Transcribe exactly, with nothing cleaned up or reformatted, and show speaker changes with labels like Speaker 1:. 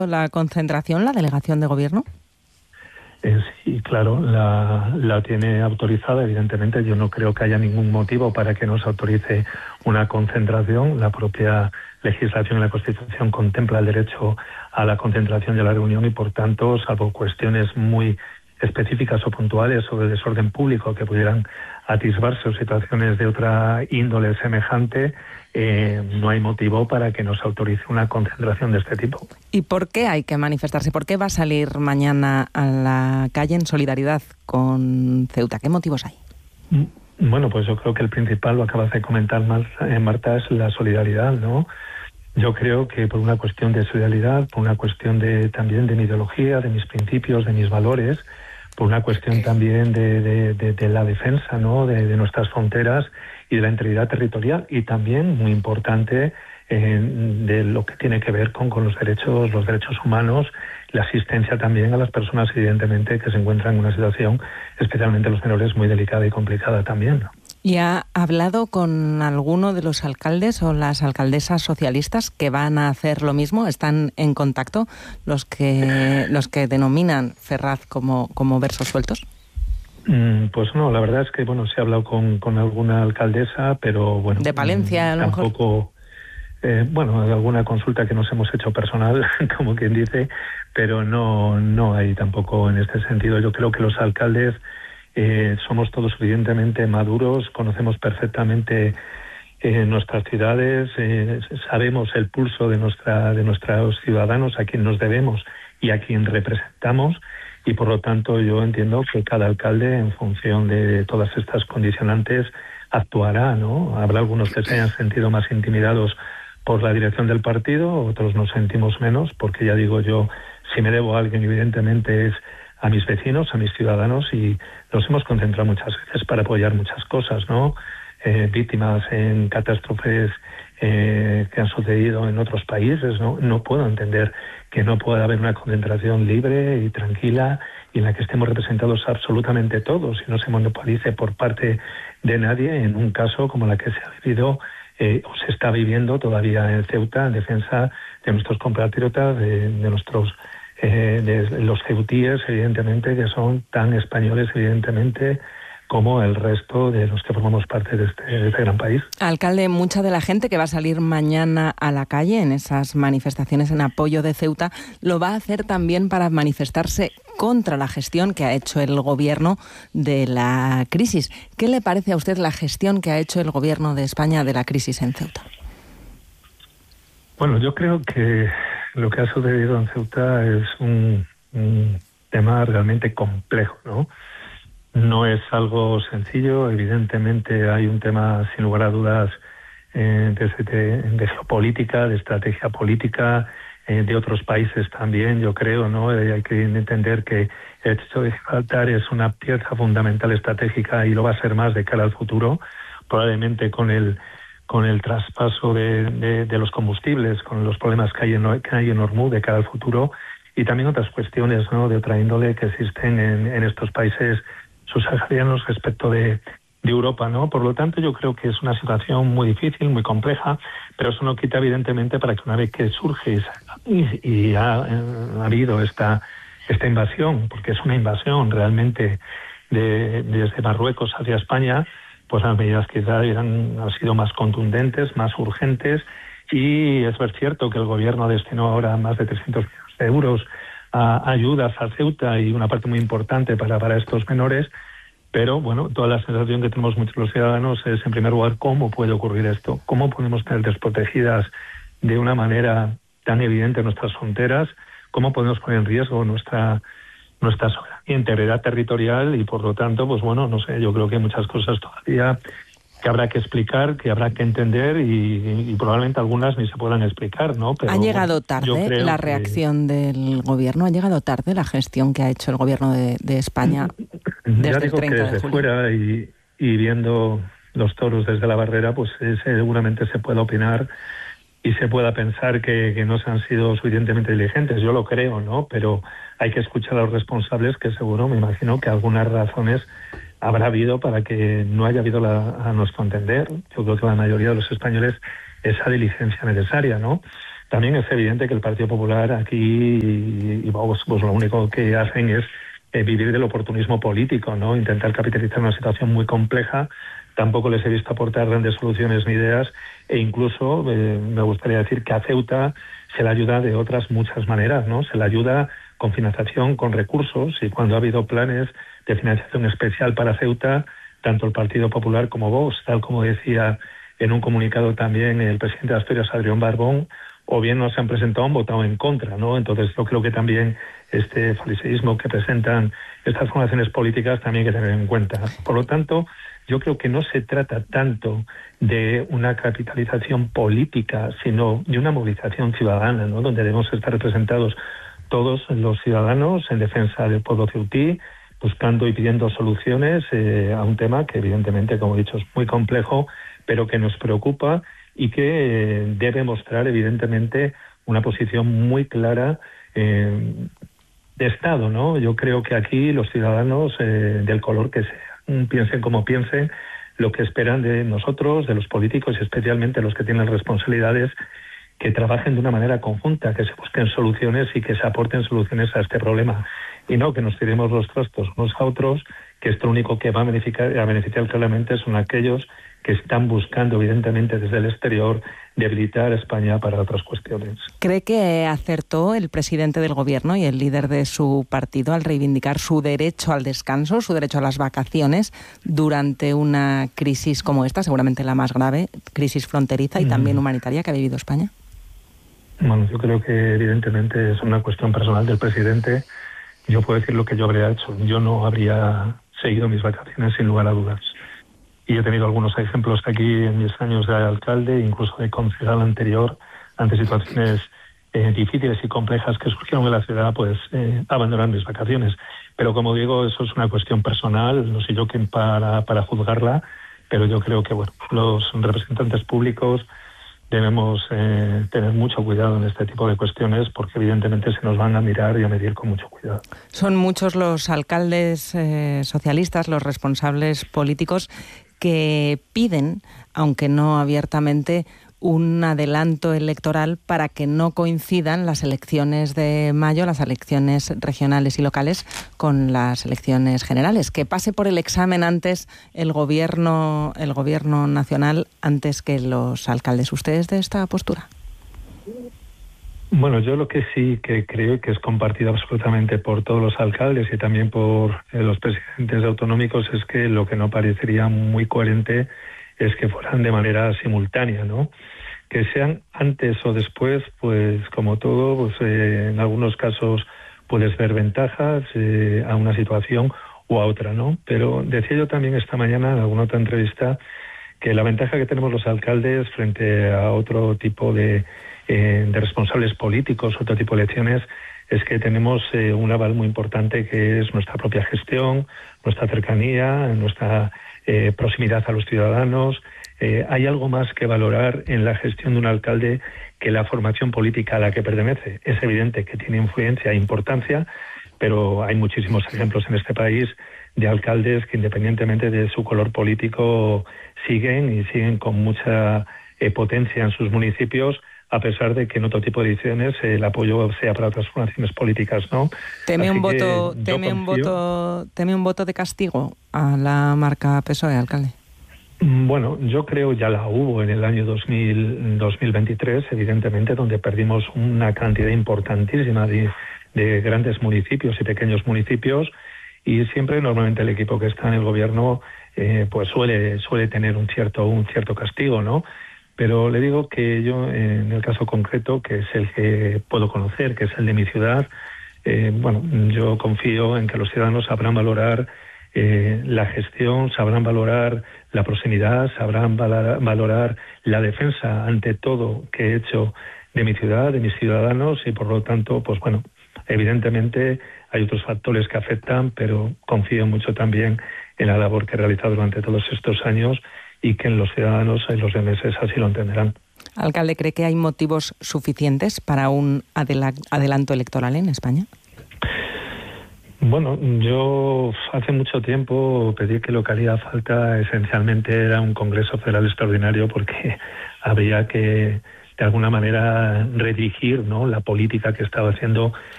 Speaker 1: la concentración, la delegación de gobierno?
Speaker 2: Eh, sí, claro, la, la tiene autorizada. Evidentemente, yo no creo que haya ningún motivo para que no se autorice una concentración. La propia legislación y la Constitución contempla el derecho a la concentración y a la reunión y, por tanto, salvo cuestiones muy específicas o puntuales sobre el desorden público que pudieran atisbarse o situaciones de otra índole semejante, eh, no hay motivo para que no se autorice una concentración de este tipo.
Speaker 1: ¿Y por qué hay que manifestarse? ¿Por qué va a salir mañana a la calle en solidaridad con Ceuta? ¿Qué motivos hay?
Speaker 2: Bueno, pues yo creo que el principal, lo acabas de comentar, Marta, es la solidaridad, ¿no? Yo creo que por una cuestión de solidaridad, por una cuestión de también de mi ideología, de mis principios, de mis valores, por una cuestión también de, de, de, de la defensa, ¿no?, de, de nuestras fronteras y de la integridad territorial, y también, muy importante, eh, de lo que tiene que ver con, con los derechos, los derechos humanos, la asistencia también a las personas, evidentemente, que se encuentran en una situación, especialmente los menores, muy delicada y complicada también, ¿no?
Speaker 1: ¿Y ha hablado con alguno de los alcaldes o las alcaldesas socialistas que van a hacer lo mismo? ¿Están en contacto los que los que denominan Ferraz como, como versos sueltos?
Speaker 2: Mm, pues no, la verdad es que bueno, se ha hablado con, con alguna alcaldesa, pero bueno...
Speaker 1: ¿De Palencia, a lo mejor?
Speaker 2: Tampoco... Eh, bueno, alguna consulta que nos hemos hecho personal, como quien dice, pero no, no hay tampoco en este sentido. Yo creo que los alcaldes... Eh, somos todos suficientemente maduros, conocemos perfectamente eh, nuestras ciudades, eh, sabemos el pulso de nuestra de nuestros ciudadanos, a quien nos debemos y a quien representamos, y por lo tanto yo entiendo que cada alcalde, en función de todas estas condicionantes, actuará, ¿no? Habrá algunos que se hayan sentido más intimidados por la dirección del partido, otros nos sentimos menos, porque ya digo yo, si me debo a alguien, evidentemente es a mis vecinos, a mis ciudadanos, y nos hemos concentrado muchas veces para apoyar muchas cosas, ¿no? Eh, víctimas en catástrofes eh, que han sucedido en otros países, ¿no? No puedo entender que no pueda haber una concentración libre y tranquila y en la que estemos representados absolutamente todos y no se monopolice por parte de nadie en un caso como la que se ha vivido eh, o se está viviendo todavía en Ceuta en defensa de nuestros compatriotas, de, de nuestros Eh, de los ceutíes, evidentemente, que son tan españoles, evidentemente, como el resto de los que formamos parte de este, de este gran país.
Speaker 1: Alcalde, mucha de la gente que va a salir mañana a la calle en esas manifestaciones en apoyo de Ceuta lo va a hacer también para manifestarse contra la gestión que ha hecho el gobierno de la crisis. ¿Qué le parece a usted la gestión que ha hecho el gobierno de España de la crisis en Ceuta?
Speaker 2: Bueno, yo creo que lo que ha sucedido en Ceuta es un, un tema realmente complejo, ¿no? No es algo sencillo, evidentemente hay un tema, sin lugar a dudas, eh, de, de geopolítica, de estrategia política, eh, de otros países también, yo creo, ¿no? Eh, hay que entender que el hecho de Gibraltar es una pieza fundamental estratégica y lo va a ser más de cara al futuro, probablemente con el con el traspaso de, de, de los combustibles, con los problemas que hay en, que hay en Hormuz de cara al futuro, y también otras cuestiones, ¿no?, de otra índole que existen en, en estos países subsaharianos respecto de, de Europa, ¿no? Por lo tanto, yo creo que es una situación muy difícil, muy compleja, pero eso no quita, evidentemente, para que una vez que surge y, y ha, ha habido esta, esta invasión, porque es una invasión realmente de, desde Marruecos hacia España, pues las medidas quizá han, han sido más contundentes, más urgentes, y es ver cierto que el gobierno destinó ahora más de trescientos millones de euros a ayudas a Ceuta y una parte muy importante para, para estos menores, pero bueno, toda la sensación que tenemos muchos los ciudadanos es, en primer lugar, ¿cómo puede ocurrir esto? ¿Cómo podemos tener desprotegidas de una manera tan evidente nuestras fronteras? ¿Cómo podemos poner en riesgo nuestra nuestra soberanía, integridad territorial? Y por lo tanto, pues bueno, no sé, yo creo que hay muchas cosas todavía que habrá que explicar, que habrá que entender y, y probablemente algunas ni se puedan explicar, ¿no? Pero,
Speaker 1: ¿ha llegado
Speaker 2: bueno,
Speaker 1: tarde la reacción que... del gobierno? ¿Ha llegado tarde la gestión que ha hecho el gobierno de, de España desde
Speaker 2: ya digo
Speaker 1: el treinta
Speaker 2: que
Speaker 1: de
Speaker 2: desde
Speaker 1: julio?
Speaker 2: fuera y, y viendo los toros desde la barrera, pues eh, seguramente se puede opinar y se pueda pensar que, que no se han sido suficientemente diligentes. Yo lo creo, ¿no? Pero hay que escuchar a los responsables, que seguro, me imagino, que algunas razones habrá habido para que no haya habido, la, a nuestro entender, yo creo que la mayoría de los españoles, esa diligencia necesaria, ¿no? también es evidente que el Partido Popular aquí y, y vos, vos lo único que hacen es eh, vivir del oportunismo político, ¿no? Intentar capitalizar una situación muy compleja. Tampoco les he visto aportar grandes soluciones ni ideas, e incluso eh, me gustaría decir que a Ceuta se le ayuda de otras muchas maneras, ¿no? Se le ayuda con financiación, con recursos, y cuando ha habido planes de financiación especial para Ceuta, tanto el Partido Popular como Vox, tal como decía en un comunicado también el presidente de Asturias, Adrián Barbón, o bien no se han presentado o han votado en contra, ¿no? Entonces yo creo que también este fariseísmo que presentan estas formaciones políticas también hay que tener en cuenta. Por lo tanto, yo creo que no se trata tanto de una capitalización política, sino de una movilización ciudadana, ¿no? Donde debemos estar representados todos los ciudadanos en defensa del pueblo ceutí, buscando y pidiendo soluciones eh, a un tema que evidentemente, como he dicho, es muy complejo, pero que nos preocupa y que eh, debe mostrar evidentemente una posición muy clara eh, de Estado, ¿no? Yo creo que aquí los ciudadanos, eh, del color que sean, piensen como piensen, lo que esperan de nosotros, de los políticos y especialmente los que tienen responsabilidades, que trabajen de una manera conjunta, que se busquen soluciones y que se aporten soluciones a este problema. Y no que nos tiremos los trastos unos a otros, que esto lo único que va a beneficiar, a beneficiar claramente son aquellos que están buscando, evidentemente, desde el exterior, debilitar a España para otras cuestiones.
Speaker 1: ¿Cree que acertó el presidente del Gobierno y el líder de su partido al reivindicar su derecho al descanso, su derecho a las vacaciones, durante una crisis como esta, seguramente la más grave, crisis fronteriza y también humanitaria que ha vivido España?
Speaker 2: Bueno, yo creo que evidentemente es una cuestión personal del presidente. Yo puedo decir lo que yo habría hecho. Yo no habría seguido mis vacaciones sin lugar a dudas. Y he tenido algunos ejemplos aquí en mis años de alcalde, incluso de concejal anterior, ante situaciones eh, difíciles y complejas que surgieron en la ciudad, pues eh, abandonar mis vacaciones. Pero como digo, eso es una cuestión personal, no soy yo quien para, para juzgarla, pero yo creo que bueno, los representantes públicos debemos eh, tener mucho cuidado en este tipo de cuestiones, porque evidentemente se nos van a mirar y a medir con mucho cuidado.
Speaker 1: Son muchos los alcaldes eh, socialistas, los responsables políticos que piden, aunque no abiertamente, un adelanto electoral para que no coincidan las elecciones de mayo, las elecciones regionales y locales, con las elecciones generales. Que pase por el examen antes el gobierno, el gobierno nacional antes que los alcaldes. ¿Ustedes de esta postura?
Speaker 2: Bueno, yo lo que sí que creo que es compartido absolutamente por todos los alcaldes y también por eh, los presidentes autonómicos es que lo que no parecería muy coherente es que fueran de manera simultánea, ¿no? Que sean antes o después, pues como todo, pues eh, en algunos casos puedes ver ventajas eh, a una situación u a otra, ¿no? Pero decía yo también esta mañana en alguna otra entrevista que la ventaja que tenemos los alcaldes frente a otro tipo de, eh, de responsables políticos, otro tipo de elecciones, es que tenemos eh, un aval muy importante que es nuestra propia gestión, nuestra cercanía, nuestra eh, proximidad a los ciudadanos. Eh, hay algo más que valorar en la gestión de un alcalde que la formación política a la que pertenece. Es evidente que tiene influencia e importancia, pero hay muchísimos ejemplos en este país de alcaldes que independientemente de su color político siguen y siguen con mucha eh, potencia en sus municipios, a pesar de que en otro tipo de ediciones eh, el apoyo sea para otras formaciones políticas, ¿no?
Speaker 1: Teme
Speaker 2: Así
Speaker 1: un voto,
Speaker 2: que
Speaker 1: teme
Speaker 2: confío...
Speaker 1: un voto, teme un voto de castigo a la marca P S O E, alcalde.
Speaker 2: Bueno, yo creo ya la hubo en el año dos mil, dos mil veintitrés, evidentemente, donde perdimos una cantidad importantísima de, de grandes municipios y pequeños municipios, y siempre normalmente el equipo que está en el gobierno eh, pues suele suele tener un cierto un cierto castigo, ¿no? Pero le digo que yo, en el caso concreto, que es el que puedo conocer, que es el de mi ciudad, eh, bueno, yo confío en que los ciudadanos sabrán valorar eh, la gestión, sabrán valorar la proximidad, sabrán valorar, valorar la defensa ante todo que he hecho de mi ciudad, de mis ciudadanos, y por lo tanto, pues bueno, evidentemente hay otros factores que afectan, pero confío mucho también en la labor que he realizado durante todos estos años y que en los ciudadanos y los leoneses así lo entenderán.
Speaker 1: Alcalde, ¿cree que hay motivos suficientes para un adelanto electoral en España?
Speaker 2: Bueno, yo hace mucho tiempo pedí que lo que haría falta esencialmente era un Congreso Federal Extraordinario, porque habría que de alguna manera redirigir, ¿no?, la política que estaba haciendo